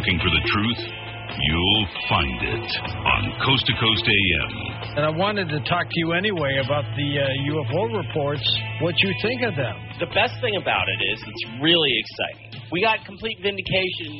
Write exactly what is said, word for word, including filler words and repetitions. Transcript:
looking for the truth? You'll find it on Coast to Coast A M. And I wanted to talk to you anyway about the uh, U F O reports, what you think of them. The best thing about it is it's really exciting. We got complete vindication